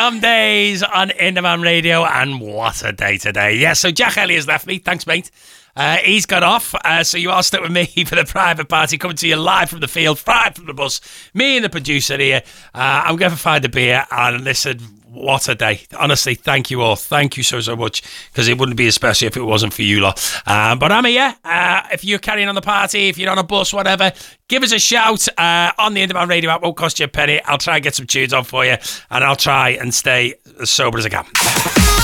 Some days on Indie Radio, and what a day today. Yeah, so Jack Elliott's left me. Thanks, mate. He's got off, so you all stuck with me for the private party, coming to you live from the field, live from the bus. Me and the producer here. I'm going to find a beer, and listen, what a day. Honestly, thank you all. Thank you so much, because it wouldn't be as special if it wasn't for you lot. But I'm here. If you're carrying on the party, if you're on a bus, whatever, give us a shout on the Indie Radio app. Won't cost you a penny. I'll try and get some tunes on for you, and I'll try and stay as sober as I can.